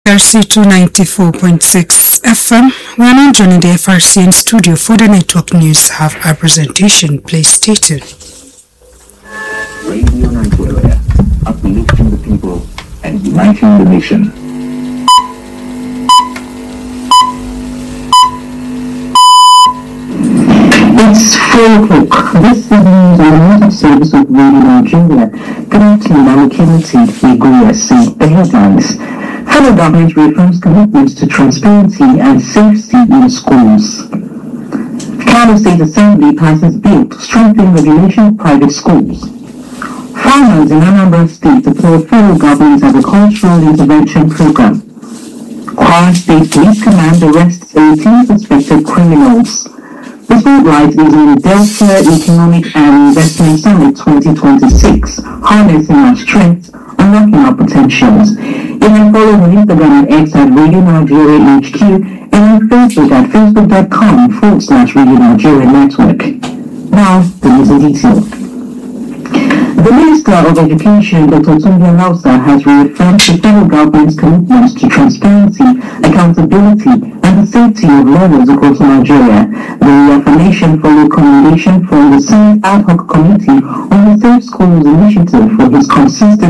FRC 294.6 FM. We are now joining the FRC in studio for the network news. Have our presentation. Please stay tuned. Radio Nigeria, uplifting the people and uniting the nation. It's 4 o'clock. This evening, the remote service of Radio Nigeria. Good afternoon, I'm Kennedy Iguyesi. The headlines. Federal government reaffirms commitments to transparency and safety in schools. Kano State Assembly passes bill to strengthen regulation of private schools. Farmers in Anambra State applaud federal government's agricultural intervention program. Kwara State Police Command arrests 18 suspected criminals. The spotlight is on the Delta Economic and Investment Summit 2026, harnessing our strengths, unlocking our potentials. You can follow on Instagram and X at Radio Nigeria HQ and on Facebook at facebook.com/Radio Nigeria Network. Now, the news in detail. The Minister of Education, Dr. Tunde Lausa, has reaffirmed the federal government's commitments to transparency, accountability, and the safety of learners across Nigeria. The reaffirmation followed recommendation from the Senate Ad Hoc Committee on the Safe Schools Initiative for his consistent